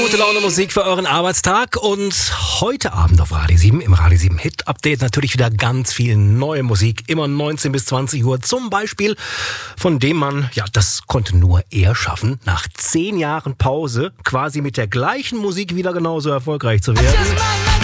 Gute Laune Musik für euren Arbeitstag und heute Abend auf Radio 7 im Radio 7 Hit Update natürlich wieder ganz viel neue Musik, immer 19 bis 20 Uhr zum Beispiel, von dem man, ja, das konnte nur er schaffen, nach 10 Jahren Pause quasi mit der gleichen Musik wieder genauso erfolgreich zu werden.